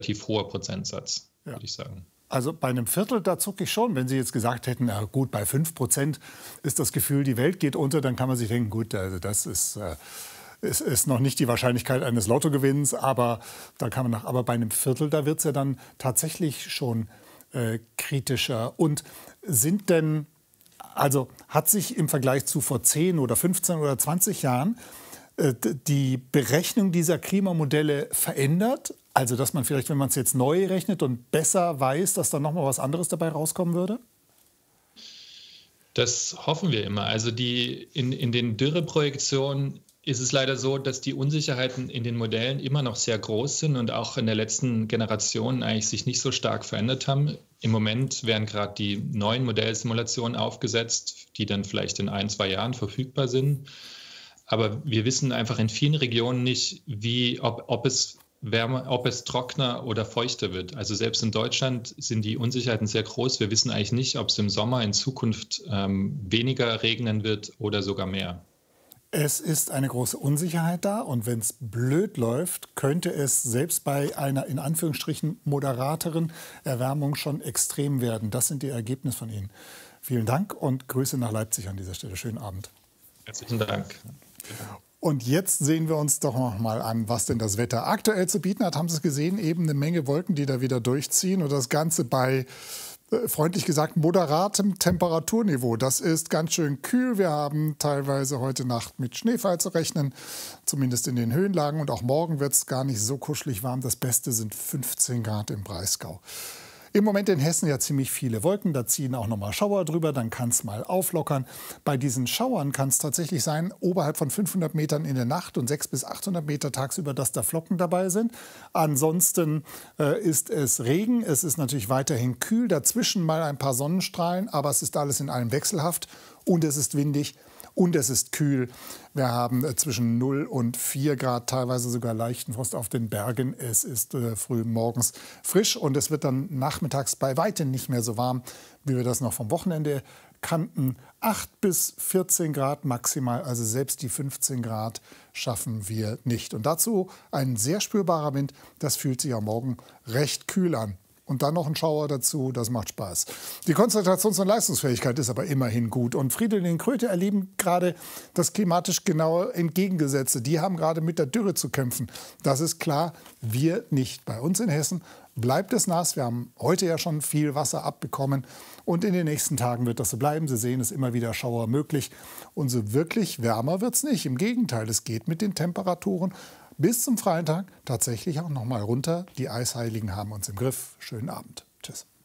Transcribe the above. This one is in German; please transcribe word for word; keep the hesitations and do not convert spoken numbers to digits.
relativ hoher Prozentsatz, ja. würde ich sagen. Also bei einem Viertel, da zucke ich schon. Wenn Sie jetzt gesagt hätten, na gut, bei fünf Prozent ist das Gefühl, die Welt geht unter, dann kann man sich denken, gut, also das ist, äh, ist, ist noch nicht die Wahrscheinlichkeit eines Lottogewinns. Aber, da kann man nach, aber bei einem Viertel, da wird es ja dann tatsächlich schon äh, kritischer. Und sind denn, also hat sich im Vergleich zu vor zehn oder fünfzehn oder zwanzig Jahren äh, die Berechnung dieser Klimamodelle verändert? Also, dass man vielleicht, wenn man es jetzt neu rechnet und besser weiß, dass da noch mal was anderes dabei rauskommen würde? Das hoffen wir immer. Also die, in, in den Dürreprojektionen ist es leider so, dass die Unsicherheiten in den Modellen immer noch sehr groß sind und auch in der letzten Generation eigentlich sich nicht so stark verändert haben. Im Moment werden gerade die neuen Modellsimulationen aufgesetzt, die dann vielleicht in ein, zwei Jahren verfügbar sind. Aber wir wissen einfach in vielen Regionen nicht, wie, ob, ob es Wärme, ob es trockener oder feuchter wird. Also selbst in Deutschland sind die Unsicherheiten sehr groß. Wir wissen eigentlich nicht, ob es im Sommer in Zukunft ähm, weniger regnen wird oder sogar mehr. Es ist eine große Unsicherheit da und wenn es blöd läuft, könnte es selbst bei einer in Anführungsstrichen moderateren Erwärmung schon extrem werden. Das sind die Ergebnisse von Ihnen. Vielen Dank und Grüße nach Leipzig an dieser Stelle. Schönen Abend. Herzlichen Dank. Und jetzt sehen wir uns doch noch mal an, was denn das Wetter aktuell zu bieten hat. Haben Sie es gesehen? Eben eine Menge Wolken, die da wieder durchziehen. Und das Ganze bei, äh, freundlich gesagt, moderatem Temperaturniveau. Das ist ganz schön kühl. Wir haben teilweise heute Nacht mit Schneefall zu rechnen, zumindest in den Höhenlagen. Und auch morgen wird es gar nicht so kuschelig warm. Das Beste sind fünfzehn Grad im Breisgau. Im Moment in Hessen ja ziemlich viele Wolken, da ziehen auch noch mal Schauer drüber, dann kann es mal auflockern. Bei diesen Schauern kann es tatsächlich sein, oberhalb von fünfhundert Metern in der Nacht und sechshundert bis achthundert Meter tagsüber, dass da Flocken dabei sind. Ansonsten äh, ist es Regen, es ist natürlich weiterhin kühl, dazwischen mal ein paar Sonnenstrahlen, aber es ist alles in allem wechselhaft und es ist windig. Und es ist kühl. Wir haben äh, zwischen null und vier Grad, teilweise sogar leichten Frost auf den Bergen. Es ist äh, früh morgens frisch und es wird dann nachmittags bei weitem nicht mehr so warm, wie wir das noch vom Wochenende kannten. acht bis vierzehn Grad maximal, also selbst die fünfzehn Grad schaffen wir nicht. Und dazu ein sehr spürbarer Wind, das fühlt sich am Morgen recht kühl an. Und dann noch ein Schauer dazu, das macht Spaß. Die Konzentrations- und Leistungsfähigkeit ist aber immerhin gut. Und Fridolin Kröte erleben gerade das klimatisch genaue Entgegengesetzte. Die haben gerade mit der Dürre zu kämpfen. Das ist klar, wir nicht. Bei uns in Hessen bleibt es nass. Wir haben heute ja schon viel Wasser abbekommen. Und in den nächsten Tagen wird das so bleiben. Sie sehen, es ist immer wieder Schauer möglich. Und so wirklich wärmer wird es nicht. Im Gegenteil, es geht mit den Temperaturen bis zum Freitag tatsächlich auch noch mal runter. Die Eisheiligen haben uns im Griff. Schönen Abend. Tschüss.